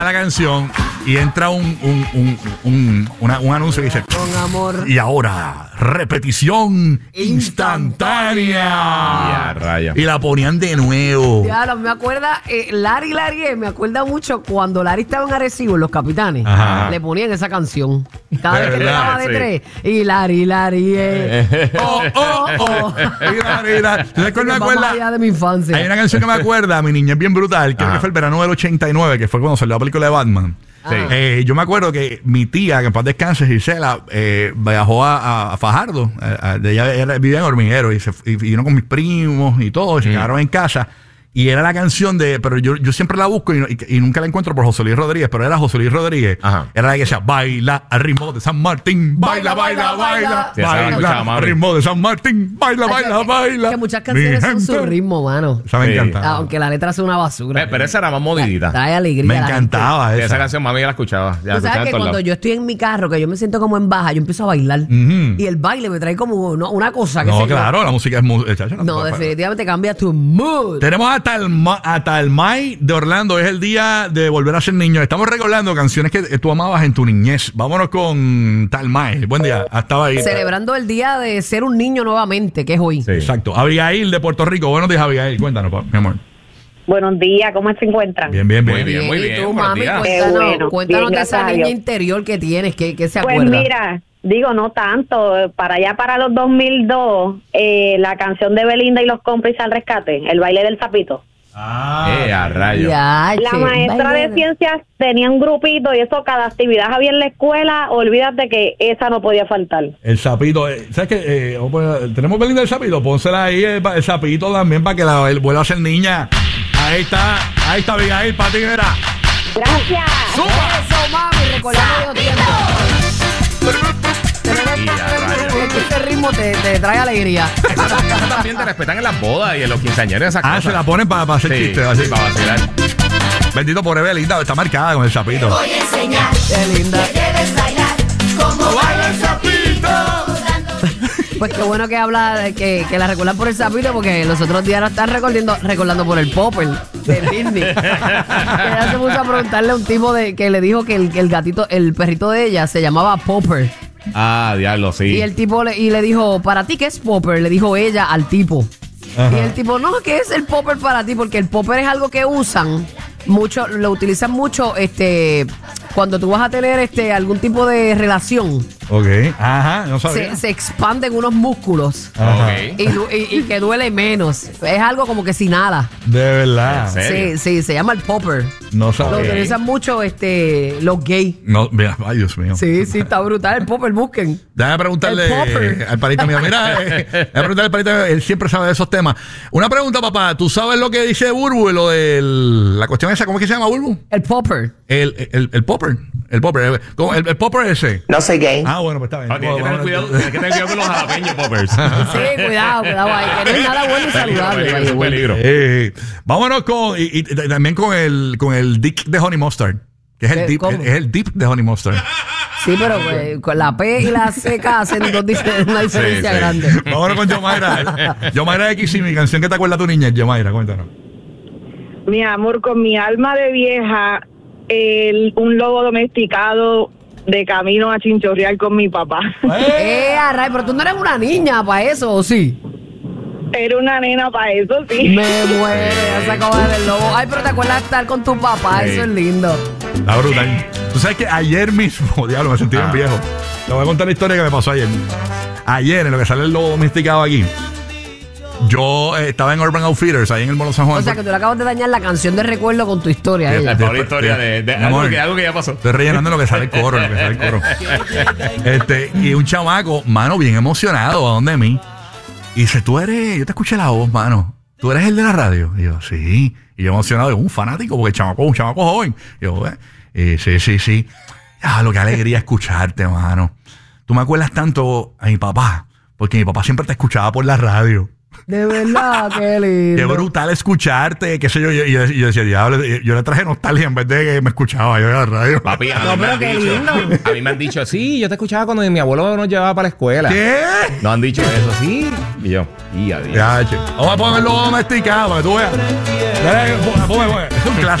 la canción y entra un anuncio que dice con amor. Y ahora, repetición instantánea. Y la ponían de nuevo. Ya, me acuerda, Larry, me acuerda mucho cuando Larry estaba en Arecibo, en Los Capitanes. Ajá. Le ponían esa canción. Cada vez que ¿Verdad? pegaba de Sí. tres. Y Larry. Oh. ¿Sabes cuál me Vamos acuerda? allá de mi infancia. Hay una canción que me acuerda, mi niña es bien brutal, creo que fue el verano del 89, que fue cuando salió la película de Batman. Sí. Yo me acuerdo que mi tía, que en paz descanse, Gisela, viajó a Fajardo. Ella vivía en Hormiguero y vino con mis primos y todo, y se quedaron en casa. Y era la canción pero yo siempre la busco y nunca la encuentro por José Luis Rodríguez, pero era José Luis Rodríguez. Ajá. Era la que decía, baila al ritmo de San Martín, baila, baila, baila, Sí, esa la escuchaba, baila mami. al ritmo de San Martín, baila, baila, baila. Que muchas canciones Mi son su gente. ritmo, mano. Esa me Sí. encantaba. Aunque la letra sea una basura. Pero esa era más modidita. Trae alegría. Me a la encantaba Esa esa. canción mami ya la escuchaba. Ya la Tú escuchaba sabes en que todos cuando lados. yo estoy en mi carro, que yo me siento como en baja, yo empiezo a bailar. Y el baile me trae como una cosa que No, claro, la música es muy... No, definitivamente cambia tu mood. Tenemos hasta el May de Orlando. Es el día de volver a ser niño. Estamos recordando canciones que tú amabas en tu niñez. Vámonos con Talmay. Buen día. Hasta ahí. Celebrando el día de ser un niño nuevamente, que es hoy. Sí. Exacto. Abigail de Puerto Rico. Buenos días, Abigail. Cuéntanos, mi amor. Buenos días, ¿cómo se encuentran? Bien, bien, bien. Muy bien, muy Y bien. tú, buenos mami, días. cuéntanos, Qué bueno. cuéntanos Bien, de esa gracias a niña Dios. interior que tienes, que se Pues acuerda. mira, digo, no tanto, para los 2002, la canción de Belinda y los cómplices al rescate, el baile del sapito. A rayo. Ya, La che, maestra baile de ciencias tenía un grupito y eso, cada actividad había en la escuela, olvídate que esa no podía faltar. El sapito. ¿Sabes qué? Tenemos Belinda del sapito. Pónsela ahí el sapito también para que la vuelva a ser niña. Ahí está, Abigail, para ti, mira. Gracias. Eso, mami, recordando de tiempo. Este ritmo te trae alegría. Esa también te respetan en las bodas y en los quinceañeros, esas cosas. Se la ponen para hacer Sí, chistes. Así. sí, para vacilar. Bendito por Belinda. Está marcada con el sapito. Voy a enseñar Qué linda. que debes bailar como baila el sapito. Pues qué bueno que habla de que la recuerdan por el sapito, porque los otros días la están recordando por el popper de Disney. Ella se puso a preguntarle a un tipo que le dijo que el gatito, el perrito de ella se llamaba Popper. Ah, diablo, sí. Y el tipo le dijo, ¿para ti qué es Popper? Le dijo ella al tipo. Ajá. Y el tipo, no, ¿qué es el Popper para ti? Porque el Popper es algo que usan mucho, lo utilizan mucho cuando tú vas a tener algún tipo de relación. Ok. Ajá, no sabía. Se expanden unos músculos. Ajá. Ok. Y que duele menos. Es algo como que sin nada. De verdad. ¿En serio? Sí, se llama el popper. No Lo sabía. utilizan mucho los gays. No, mira, ay, Dios mío. Sí, está brutal. El popper, busquen. Déjame preguntarle El popper. al panita mío. Mira, déjame preguntarle al panita mío. Él siempre sabe de esos temas. Una pregunta, papá. ¿Tú sabes lo que dice Burbu? Lo de la cuestión esa. ¿Cómo es que se llama, Burbu? El popper. El popper. El popper. ¿Cómo? El popper ese. No soy gay. Ah, bueno, pues está bien. Ah, tienes que tener cuidado, tienes que tener cuidado con los jalapeños poppers. Sí, cuidado ahí. Que no es nada bueno y saludable. Peligro, by the way. peligro. Vámonos y también con el dip de Honey Mustard. Que es el dip, ¿Cómo? es el dip de Honey Mustard. Sí, pero con la P y la CK hacen una diferencia sí. grande. Vámonos con Yomaira. Yomaira X y mi canción que te acuerda tu niñez, Yomaira, cuéntanos. Mi amor, con mi alma de vieja, un lobo domesticado de camino a chinchorrear con mi papá. Array, pero tú no eres una niña para eso, ¿o sí? Era una nena para eso, sí. Me muero, ya se acaba del lobo. Ay, pero te acuerdas de estar con tu papá, Sí. eso es lindo. Está brutal. Tú sabes que ayer mismo, diablo, me sentí bien viejo. Te voy a contar la historia que me pasó ayer. Ayer, en lo que sale el lobo domesticado aquí, yo estaba en Urban Outfitters, ahí en el Molo San Juan. O sea, que tú le acabas de dañar la canción de recuerdo con tu historia. a ella. Toda la historia de Mi amor, algo que ya pasó. Estoy rellenando lo que sale el coro, y un chamaco, mano, bien emocionado, ¿a dónde de mí? Y dice, yo te escuché la voz, mano. ¿Tú eres el de la radio? Y yo, sí. Y yo emocionado, un fanático, porque un chamaco joven. Y yo, sí. Ah, lo que alegría escucharte, mano. Tú me acuerdas tanto a mi papá, porque mi papá siempre te escuchaba por la radio. De verdad, qué lindo. Qué brutal escucharte, qué sé yo. Y yo decía, diablo, yo le traje nostalgia en vez de que me escuchaba yo en la radio. Papi, a mí No, me pero han qué dicho, lindo. a mí me han dicho, sí, yo te escuchaba cuando mi abuelo nos llevaba para la escuela. ¿Qué? No han dicho eso, sí. Y yo, y adiós. Ya, che. Vamos a ponerlo domesticado para que tú veas. Ponme. Es un clásico.